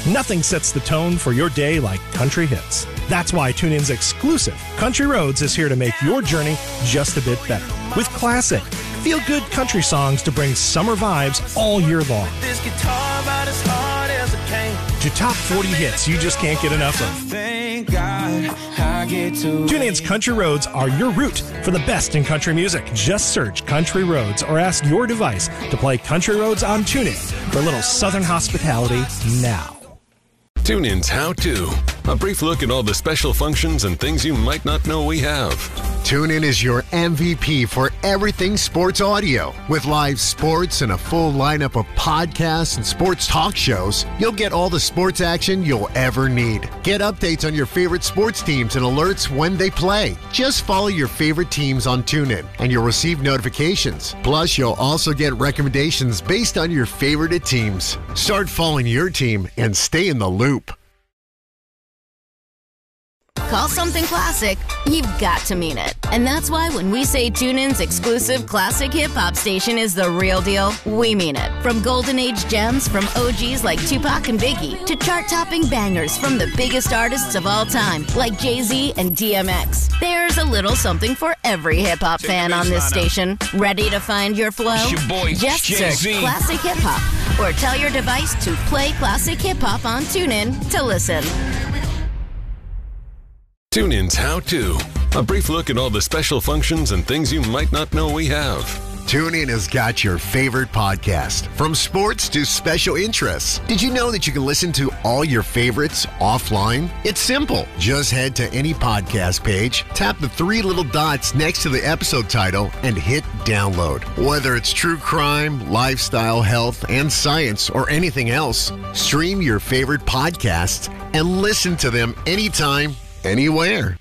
Nothing sets the tone for your day like country hits. That's why TuneIn's exclusive Country Roads is here to make your journey just a bit better. With classic, feel-good country songs to bring summer vibes all year long. This guitar about as hard as it came. To top 40 hits you just can't get enough of. Thank God I get to. TuneIn's Country Roads are your route for the best in country music. Just search Country Roads or ask your device to play Country Roads on TuneIn for a little Southern hospitality now. TuneIn's How To. A brief look at all the special functions and things you might not know we have. TuneIn is your MVP for everything sports audio. With live sports and a full lineup of podcasts and sports talk shows, you'll get all the sports action you'll ever need. Get updates on your favorite sports teams and alerts when they play. Just follow your favorite teams on TuneIn and you'll receive notifications. Plus, you'll also get recommendations based on your favorite teams. Start following your team and stay in the loop. Call something classic, you've got to mean it. And that's why when we say TuneIn's exclusive classic hip-hop station is the real deal, we mean it. From golden age gems from OGs like Tupac and Biggie to chart-topping bangers from the biggest artists of all time like Jay-Z and DMX. There's a little something for every hip-hop fan on this station. Ready to find your flow? Just search Classic Hip Hop or tell your device to play Classic Hip Hop on TuneIn to listen. TuneIn's How To. A brief look at all the special functions and things you might not know we have. TuneIn has got your favorite podcast, from sports to special interests. Did you know that you can listen to all your favorites offline? It's simple. Just head to any podcast page, tap the three little dots next to the episode title, and hit download. Whether it's true crime, lifestyle, health, and science, or anything else, stream your favorite podcasts and listen to them anytime, anywhere.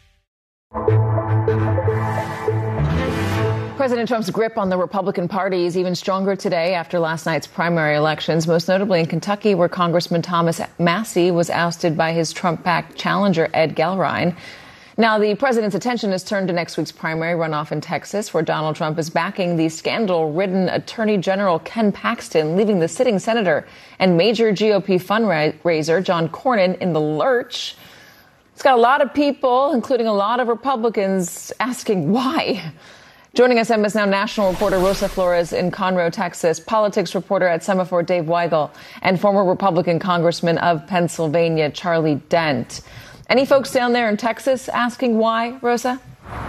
President Trump's grip on the Republican Party is even stronger today after last night's primary elections, most notably in Kentucky, where Congressman Thomas Massie was ousted by his Trump-backed challenger, Ed Gelrine. Now, the president's attention is turned to next week's primary runoff in Texas, where Donald Trump is backing the scandal-ridden Attorney General Ken Paxton, leaving the sitting senator and major GOP fundraiser John Cornyn in the lurch. It's got a lot of people, including a lot of Republicans, asking why. Joining us, MS Now national reporter Rosa Flores in Conroe, Texas, politics reporter at Semaphore Dave Weigel, and former Republican Congressman of Pennsylvania Charlie Dent. Any folks down there in Texas asking why, Rosa?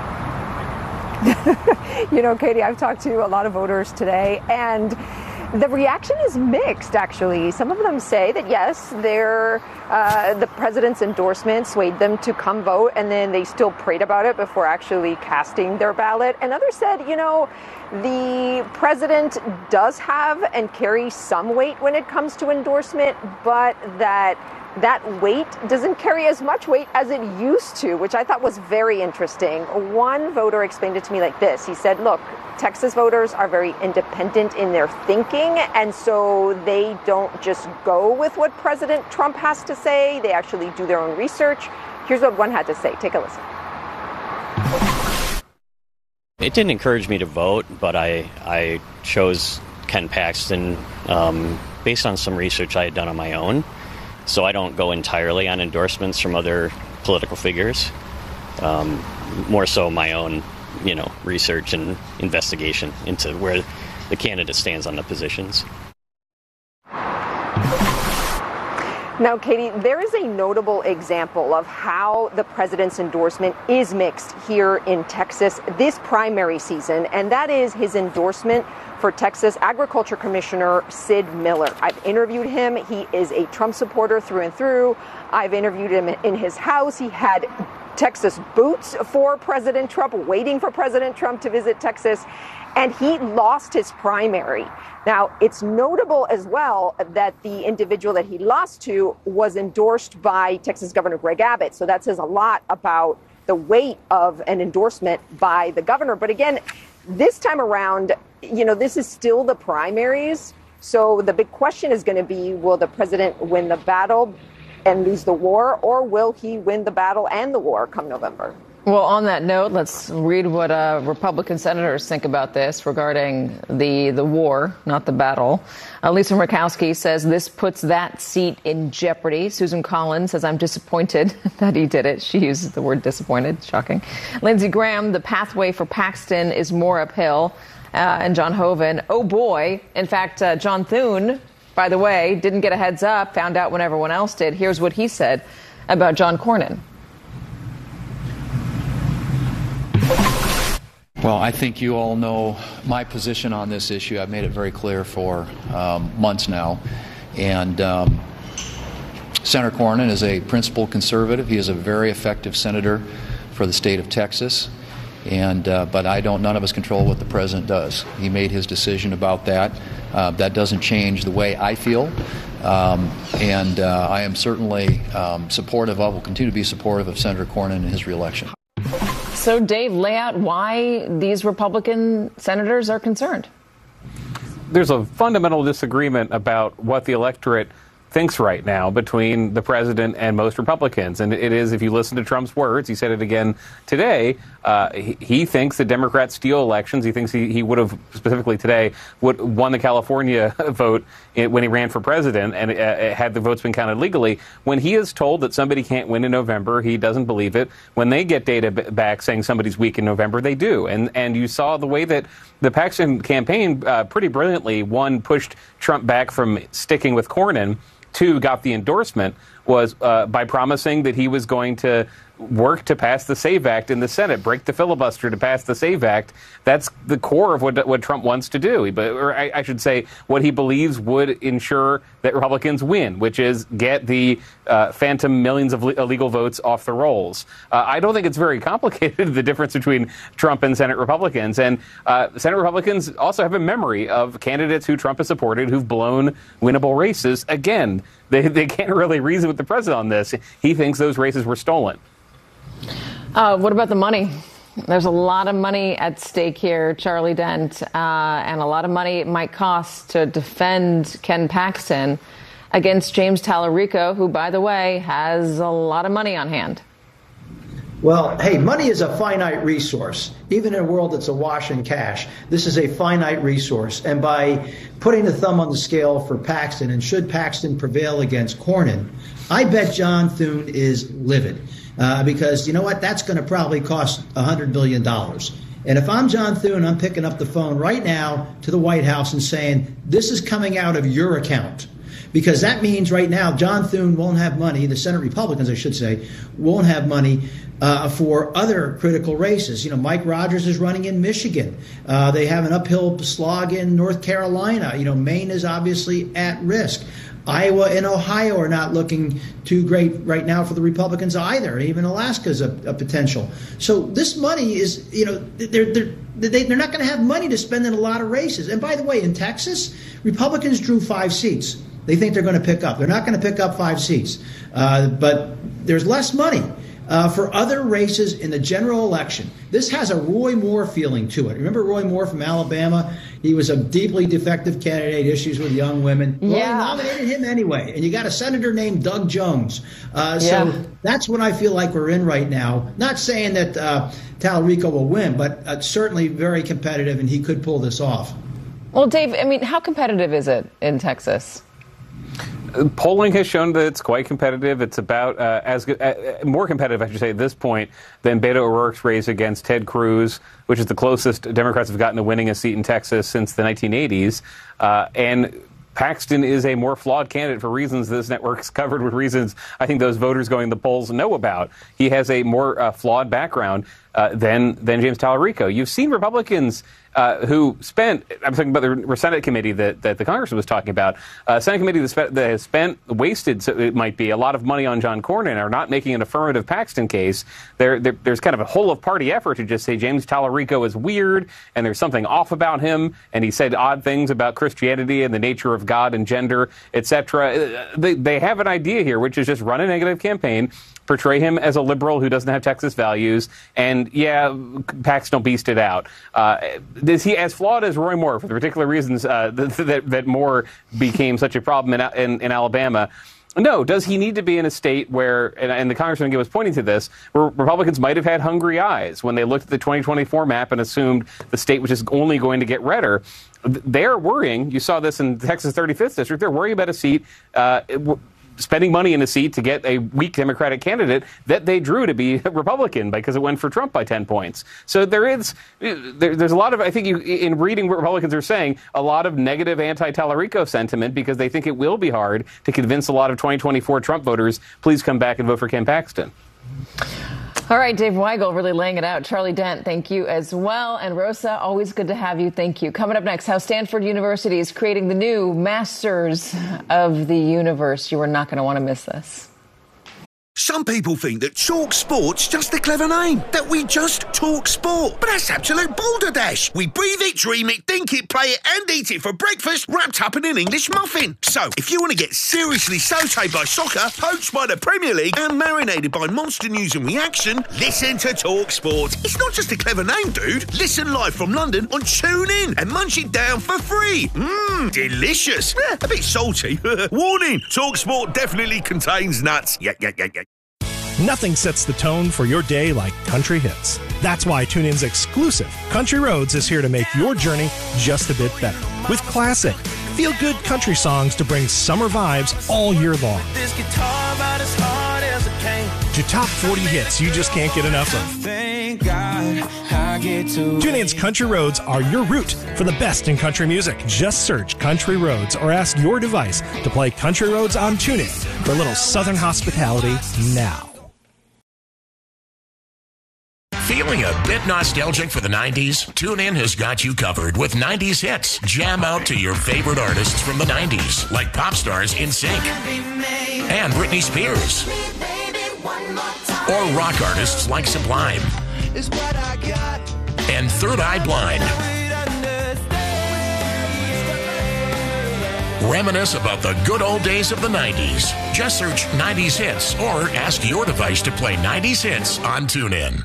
You know, Katie, I've talked to a lot of voters today, and the reaction is mixed, actually. Some of them say that, yes, the president's endorsement swayed them to come vote, and then they still prayed about it before actually casting their ballot. And others said, you know, the president does have and carry some weight when it comes to endorsement, but that weight doesn't carry as much weight as it used to, which I thought was very interesting. One voter explained it to me like this. He said, look, Texas voters are very independent in their thinking, and so they don't just go with what President Trump has to say. They actually do their own research. Here's what one had to say. Take a listen. It didn't encourage me to vote, but I chose Ken Paxton based on some research I had done on my own. So I don't go entirely on endorsements from other political figures. More so my own, research and investigation into where the candidate stands on the positions. Now, Katie, there is a notable example of how the president's endorsement is mixed here in Texas this primary season, and that is his endorsement for Texas Agriculture Commissioner Sid Miller. I've interviewed him. He is a Trump supporter through and through. I've interviewed him in his house. He had Texas boots for President Trump, waiting for President Trump to visit Texas, and he lost his primary. Now, it's notable as well that the individual that he lost to was endorsed by Texas Governor Greg Abbott. So that says a lot about the weight of an endorsement by the governor. But again, this time around, this is still the primaries. So the big question is going to be, will the president win the battle and lose the war, or will he win the battle and the war come November? Well, on that note, let's read what Republican senators think about this regarding the war, not the battle. Lisa Murkowski says this puts that seat in jeopardy. Susan Collins says, I'm disappointed that he did it. She uses the word disappointed. Shocking. Lindsey Graham, the pathway for Paxton is more uphill. And John Hoeven, oh boy. In fact, John Thune, by the way, didn't get a heads up, found out when everyone else did. Here's what he said about John Cornyn. Well, I think you all know my position on this issue. I've made it very clear for months now. And Senator Cornyn is a principled conservative. He is a very effective senator for the state of Texas. And but none of us control what the president does. He made his decision about that. That doesn't change the way I feel. And I am certainly supportive of, will continue to be supportive of Senator Cornyn and his reelection. So, Dave, lay out why these Republican senators are concerned. There's a fundamental disagreement about what the electorate thinks right now between the president and most Republicans. And it is, if you listen to Trump's words, he said it again today, he thinks that Democrats steal elections. He thinks he would have, specifically today, won the California vote when he ran for president and had the votes been counted legally. When he is told that somebody can't win in November, he doesn't believe it. When they get data back saying somebody's weak in November, they do. And you saw the way that the Paxton campaign pretty brilliantly, one, pushed Trump back from sticking with Cornyn, two, got the endorsement, was by promising that he was going to work to pass the SAVE Act in the Senate, break the filibuster to pass the SAVE Act. That's the core of what Trump wants to do. Or I should say what he believes would ensure that Republicans win, which is get the phantom millions of illegal votes off the rolls. I don't think it's very complicated, the difference between Trump and Senate Republicans. And Senate Republicans also have a memory of candidates who Trump has supported who've blown winnable races. Again, they can't really reason with the president on this. He thinks those races were stolen. What about the money? There's a lot of money at stake here, Charlie Dent, and a lot of money it might cost to defend Ken Paxton against James Tallarico, who, by the way, has a lot of money on hand. Well, hey, money is a finite resource. Even in a world that's awash in cash, this is a finite resource. And by putting the thumb on the scale for Paxton, and should Paxton prevail against Cornyn, I bet John Thune is livid. Because, you know what, that's going to probably cost $100 billion. And if I'm John Thune, I'm picking up the phone right now to the White House and saying, this is coming out of your account. Because that means right now John Thune won't have money, the Senate Republicans, I should say, won't have money for other critical races. You know, Mike Rogers is running in Michigan. They have an uphill slog in North Carolina. You know, Maine is obviously at risk. Iowa and Ohio are not looking too great right now for the Republicans either. Even Alaska's a potential. So this money is, you know, they're not going to have money to spend in a lot of races. And by the way, in Texas, Republicans drew 5 seats. They think they're going to pick up. They're not going to pick up 5 seats. But there's less money for other races in the general election. This has a Roy Moore feeling to it. Remember Roy Moore from Alabama? He was a deeply defective candidate, issues with young women. Well, they nominated him anyway. And you got a senator named Doug Jones. So that's what I feel like we're in right now. Not saying that Tallarico will win, but certainly very competitive, and he could pull this off. Well, Dave, I mean, how competitive is it in Texas? Polling has shown that it's quite competitive. It's about as good, more competitive, I should say, at this point than Beto O'Rourke's race against Ted Cruz, which is the closest Democrats have gotten to winning a seat in Texas since the 1980s. And Paxton is a more flawed candidate for reasons this network's covered, with reasons I think those voters going to the polls know about. He has a more flawed background than James Tallarico. You've seen Republicans who spent, I'm talking about the Senate committee that the Congress was talking about, Senate committee that has wasted, so it might be, a lot of money on John Cornyn, are not making an affirmative Paxton case. There's kind of a whole of party effort to just say James Tallarico is weird and there's something off about him, and he said odd things about Christianity and the nature of God and gender, etc. They have an idea here, which is just run a negative campaign, portray him as a liberal who doesn't have Texas values, and Paxton will beast it out. Is he as flawed as Roy Moore for the particular reasons that Moore became such a problem in Alabama? No. Does he need to be in a state where, and the congressman again was pointing to this, where Republicans might have had hungry eyes when they looked at the 2024 map and assumed the state was just only going to get redder? They're worrying. You saw this in Texas 35th District. They're worried about a seat, spending money in a seat to get a weak Democratic candidate that they drew to be Republican because it went for Trump by 10 points. So there's a lot of, I think, in reading what Republicans are saying, a lot of negative anti-Tallarico sentiment because they think it will be hard to convince a lot of 2024 Trump voters, please come back and vote for Ken Paxton. All right, Dave Weigel really laying it out. Charlie Dent, thank you as well. And Rosa, always good to have you. Thank you. Coming up next, how Stanford University is creating the new Masters of the Universe. You are not going to want to miss this. Some people think that Talk Sport's just a clever name, that we just talk sport. But that's absolute balderdash. We breathe it, dream it, think it, play it, and eat it for breakfast, wrapped up in an English muffin. So, if you want to get seriously sautéed by soccer, poached by the Premier League, and marinated by monster news and reaction, listen to Talk Sport. It's not just a clever name, dude. Listen live from London on TuneIn and munch it down for free. Mmm, delicious. A bit salty. Warning, Talk Sport definitely contains nuts. Yeah. Nothing sets the tone for your day like country hits. That's why TuneIn's exclusive Country Roads is here to make your journey just a bit better. With classic, feel-good country songs to bring summer vibes all year long. This guitar about as hard as it came. To top 40 hits you just can't get enough of. Thank God I get to. TuneIn's Country Roads are your route for the best in country music. Just search Country Roads or ask your device to play Country Roads on TuneIn for a little Southern hospitality now. Feeling a bit nostalgic for the 90s? TuneIn has got you covered with 90s hits. Jam out to your favorite artists from the 90s, like pop stars NSYNC and Britney Spears. Or rock artists like Sublime and Third Eye Blind. Reminisce about the good old days of the 90s. Just search 90s hits or ask your device to play 90s hits on TuneIn.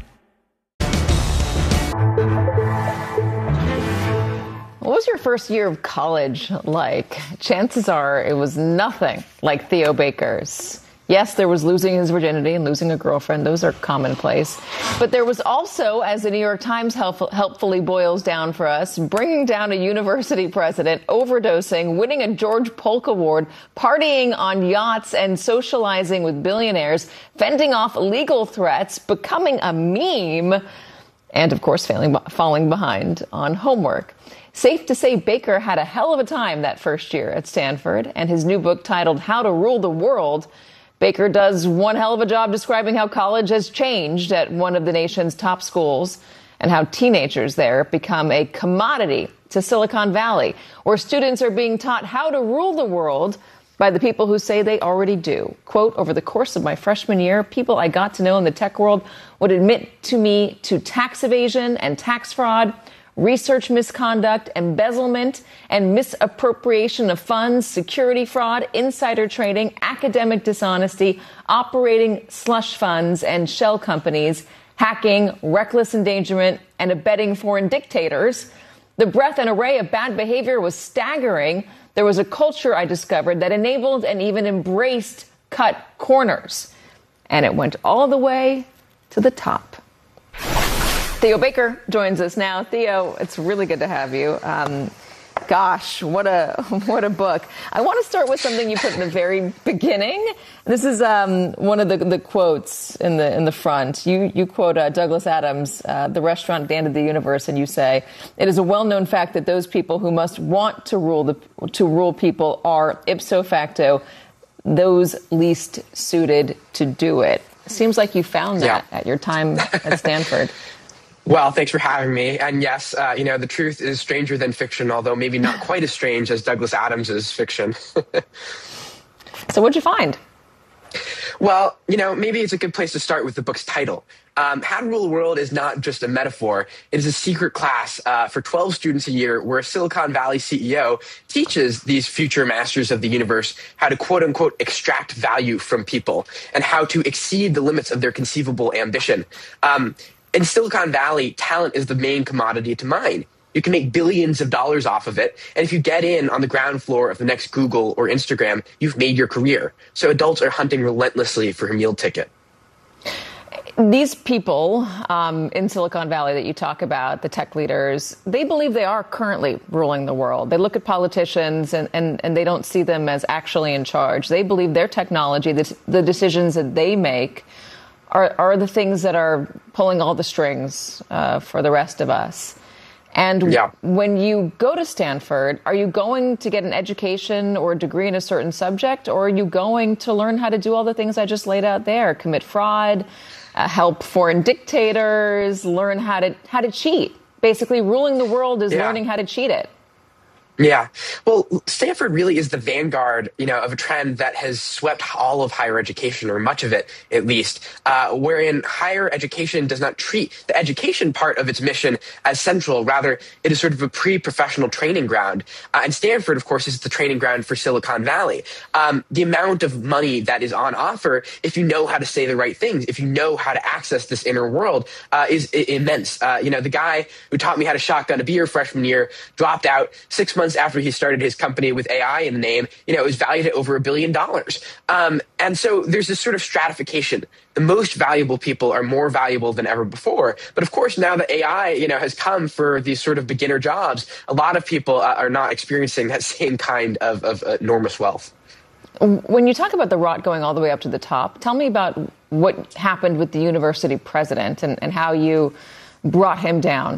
What was your first year of college like? Chances are it was nothing like Theo Baker's. Yes, there was losing his virginity and losing a girlfriend. Those are commonplace. But there was also, as the New York Times helpfully boils down for us, bringing down a university president, overdosing, winning a George Polk Award, partying on yachts and socializing with billionaires, fending off legal threats, becoming a meme, and, of course, falling behind on homework. Safe to say Baker had a hell of a time that first year at Stanford, and his new book titled How to Rule the World, Baker does one hell of a job describing how college has changed at one of the nation's top schools and how teenagers there become a commodity to Silicon Valley, where students are being taught how to rule the world by the people who say they already do. Quote, over the course of my freshman year, people I got to know in the tech world would admit to me to tax evasion and tax fraud, research misconduct, embezzlement, and misappropriation of funds, security fraud, insider trading, academic dishonesty, operating slush funds and shell companies, hacking, reckless endangerment, and abetting foreign dictators. The breadth and array of bad behavior was staggering. There was a culture I discovered that enabled and even embraced cut corners. And it went all the way to the top. Theo Baker joins us now. Theo, it's really good to have you. Gosh, what a book. I want to start with something you put in the very beginning. This is one of the quotes in the front. You quote Douglas Adams, the restaurant at the end of the universe, and you say, "It is a well-known fact that those people who must want to rule people are ipso facto those least suited to do it." Seems like you found that at your time at Stanford. Well, thanks for having me. And yes, the truth is stranger than fiction, although maybe not quite as strange as Douglas Adams' fiction. So what'd you find? Well, maybe it's a good place to start with the book's title. How to Rule the World is not just a metaphor. It is a secret class for 12 students a year where a Silicon Valley CEO teaches these future masters of the universe how to, quote unquote, extract value from people and how to exceed the limits of their conceivable ambition. In Silicon Valley, talent is the main commodity to mine. You can make billions of dollars off of it. And if you get in on the ground floor of the next Google or Instagram, you've made your career. So adults are hunting relentlessly for a meal ticket. These people in Silicon Valley that you talk about, the tech leaders, they believe they are currently ruling the world. They look at politicians and they don't see them as actually in charge. They believe their technology, the decisions that they make are the things that are pulling all the strings for the rest of us. And when you go to Stanford, are you going to get an education or a degree in a certain subject, or are you going to learn how to do all the things I just laid out there, commit fraud, help foreign dictators, learn how to cheat? Basically, ruling the world is learning how to cheat it. Yeah. Well, Stanford really is the vanguard, of a trend that has swept all of higher education, or much of it, at least, wherein higher education does not treat the education part of its mission as central. Rather, it is sort of a pre-professional training ground. And Stanford, of course, is the training ground for Silicon Valley. The amount of money that is on offer, if you know how to say the right things, if you know how to access this inner world, is immense. The guy who taught me how to shotgun a beer freshman year dropped out 6 months after he started his company with AI in the name. It was valued at over $1 billion. And so there's this sort of stratification. The most valuable people are more valuable than ever before. But of course, now that AI, has come for these sort of beginner jobs, a lot of people are not experiencing that same kind of enormous wealth. When you talk about the rot going all the way up to the top, tell me about what happened with the university president and how you brought him down.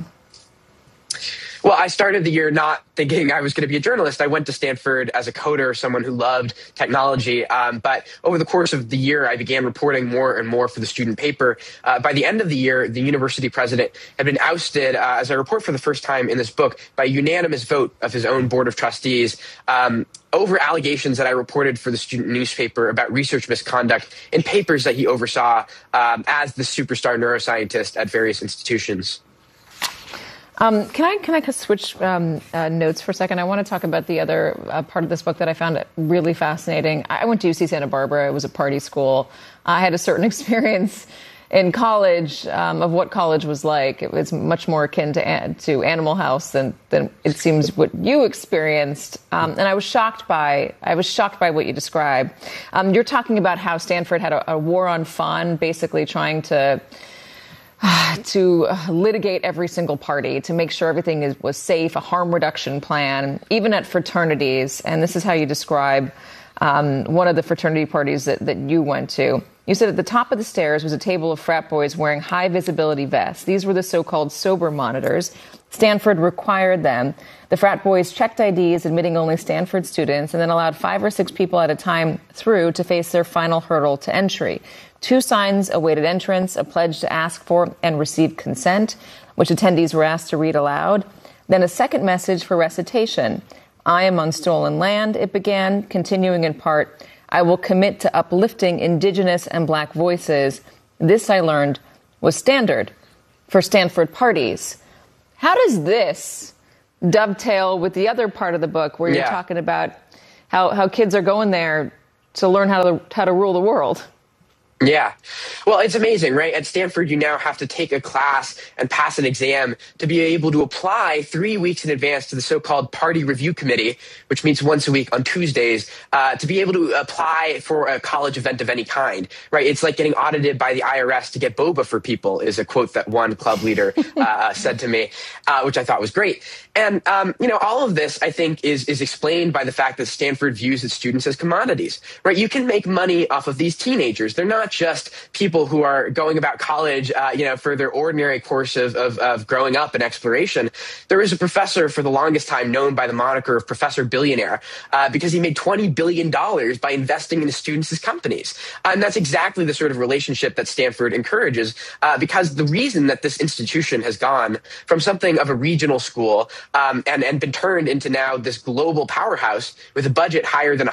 Well, I started the year not thinking I was going to be a journalist. I went to Stanford as a coder, someone who loved technology. But over the course of the year, I began reporting more and more for the student paper. By the end of the year, the university president had been ousted, as I report for the first time in this book, by a unanimous vote of his own board of trustees over allegations that I reported for the student newspaper about research misconduct in papers that he oversaw as the superstar neuroscientist at various institutions. Can I switch notes for a second? I want to talk about the other part of this book that I found really fascinating. I went to UC Santa Barbara. It was a party school. I had a certain experience in college of what college was like. It was much more akin to Animal House than it seems what you experienced. And I was shocked by what you described. You're talking about how Stanford had a war on fun, basically trying to litigate every single party, to make sure everything was safe, a harm reduction plan, even at fraternities. And this is how you describe one of the fraternity parties that you went to. You said at the top of the stairs was a table of frat boys wearing high-visibility vests. These were the so-called sober monitors. Stanford required them. The frat boys checked IDs, admitting only Stanford students, and then allowed 5 or 6 people at a time through to face their final hurdle to entry. 2 signs awaited entrance, a pledge to ask for and receive consent, which attendees were asked to read aloud. Then a second message for recitation. I am on stolen land, it began, continuing in part, I will commit to uplifting indigenous and black voices. This, I learned, was standard for Stanford parties. How does this dovetail with the other part of the book where you're talking about how kids are going there to learn how to rule the world? Yeah. Well, it's amazing, right? At Stanford, you now have to take a class and pass an exam to be able to apply 3 weeks in advance to the so-called Party Review Committee, which meets once a week on Tuesdays, to be able to apply for a college event of any kind, right? It's like getting audited by the IRS to get boba for people, is a quote that one club leader said to me, which I thought was great. And, all of this, I think, is explained by the fact that Stanford views its students as commodities, right? You can make money off of these teenagers. They're not just people who are going about college, for their ordinary course of growing up and exploration. There is a professor for the longest time known by the moniker of Professor Billionaire because he made $20 billion by investing in his students' companies. And that's exactly the sort of relationship that Stanford encourages because the reason that this institution has gone from something of a regional school and been turned into now this global powerhouse with a budget higher than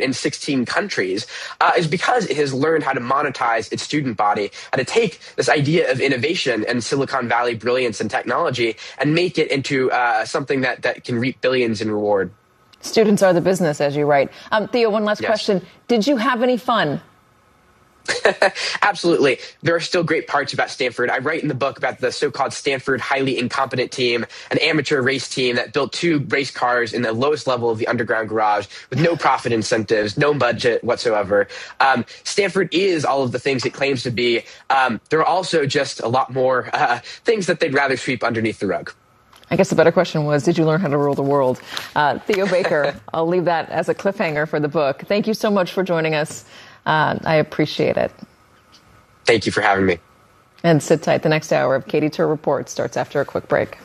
116 countries is because it has learned how to monetize its student body, how to take this idea of innovation and Silicon Valley brilliance and technology and make it into something that can reap billions in reward. Students are the business, as you write. Theo, one last question. Did you have any fun? Absolutely. There are still great parts about Stanford. I write in the book about the so-called Stanford highly incompetent team, an amateur race team that built 2 race cars in the lowest level of the underground garage with no profit incentives, no budget whatsoever. Stanford is all of the things it claims to be. There are also just a lot more things that they'd rather sweep underneath the rug. I guess the better question was, did you learn how to rule the world? Theo Baker, I'll leave that as a cliffhanger for the book. Thank you so much for joining us. I appreciate it. Thank you for having me. And sit tight. The next hour of Katy Tur Report starts after a quick break.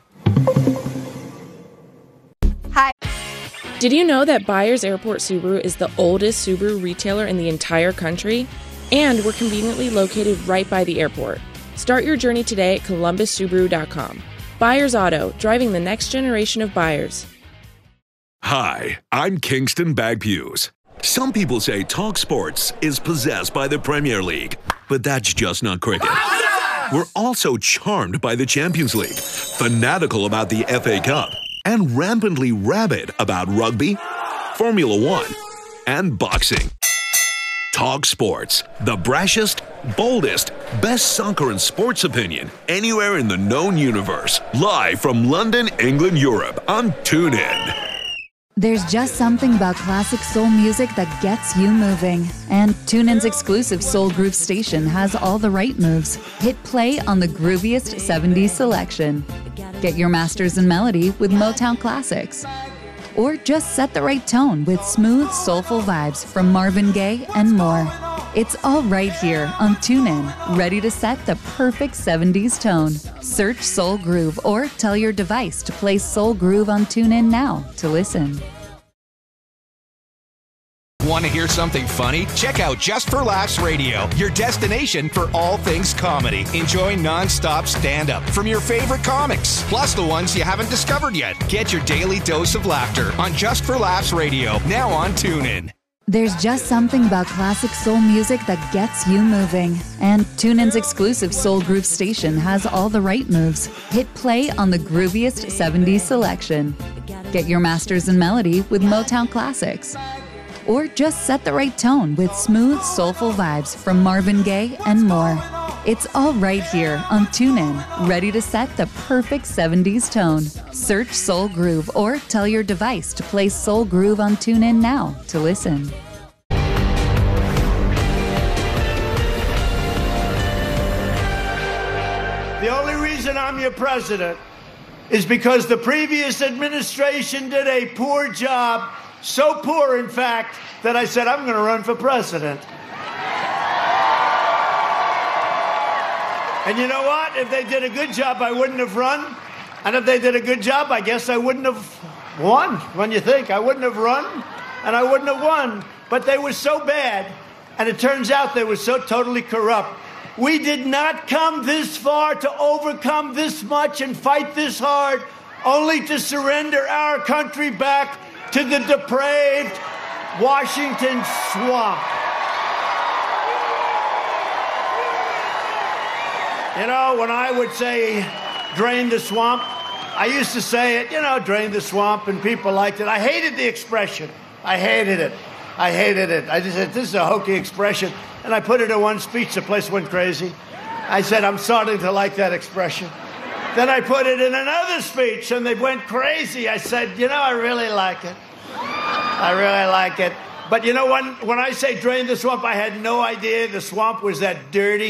Hi. Did you know that Byers Airport Subaru is the oldest Subaru retailer in the entire country? And we're conveniently located right by the airport. Start your journey today at columbussubaru.com. Byers Auto, driving the next generation of buyers. Hi, I'm Kingston Bagpues. Some people say Talk Sports is possessed by the Premier League, but that's just not cricket. We're also charmed by the Champions League, fanatical about the FA Cup, and rampantly rabid about rugby, Formula One, and boxing. Talk Sports, the brashest, boldest, best soccer and sports opinion anywhere in the known universe. Live from London, England, Europe on TuneIn. There's just something about classic soul music that gets you moving. And TuneIn's exclusive Soul Groove station has all the right moves. Hit play on the grooviest 70s selection. Get your masters in melody with Motown classics. Or just set the right tone with smooth, soulful vibes from Marvin Gaye and more. It's all right here on TuneIn, ready to set the perfect 70s tone. Search Soul Groove or tell your device to play Soul Groove on TuneIn now to listen. Want to hear something funny? Check out Just for Laughs Radio, your destination for all things comedy. Enjoy non-stop stand-up from your favorite comics, plus the ones you haven't discovered yet. Get your daily dose of laughter on Just for Laughs Radio, now on TuneIn. There's just something about classic soul music that gets you moving. And TuneIn's exclusive Soul Groove station has all the right moves. Hit play on the grooviest 70s selection. Get your masters in melody with Motown classics. Or just set the right tone with smooth, soulful vibes from Marvin Gaye and more. It's all right here on TuneIn, ready to set the perfect 70s tone. Search Soul Groove or tell your device to play Soul Groove on TuneIn now to listen. The only reason I'm your president is because the previous administration did a poor job. So poor, in fact, that I said, I'm going to run for president. And you know what? If they did a good job, I wouldn't have run. And if they did a good job, I guess I wouldn't have won. When you think, I wouldn't have run, and I wouldn't have won. But they were so bad, and it turns out they were so totally corrupt. We did not come this far to overcome this much and fight this hard, only to surrender our country back to the depraved Washington swamp. You know, when I would say, drain the swamp, I used to say it, drain the swamp, and people liked it. I hated the expression. I hated it. I just said, this is a hokey expression. And I put it in one speech, the place went crazy. I said, I'm starting to like that expression. Then I put it in another speech, and they went crazy. I said, I really like it. I really like it. But when I say drain the swamp, I had no idea the swamp was that dirty,